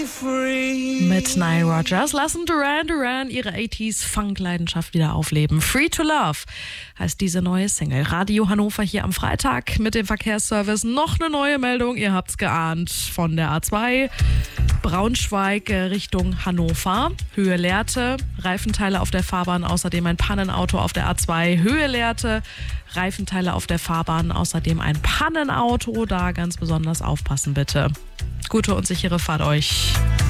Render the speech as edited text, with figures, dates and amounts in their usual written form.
Mit Nile Rodgers lassen Duran Duran ihre 80s Funk-Leidenschaft wieder aufleben. Free to Love heißt diese neue Single. Radio Hannover hier am Freitag mit dem Verkehrsservice. Noch eine neue Meldung, ihr habt's geahnt, von der A2 Braunschweig Richtung Hannover. Höhe Lehrte, Reifenteile auf der Fahrbahn, außerdem ein Pannenauto auf der A2. Höhe Lehrte, Reifenteile auf der Fahrbahn, außerdem ein Pannenauto. Da ganz besonders aufpassen bitte. Gute und sichere Fahrt euch.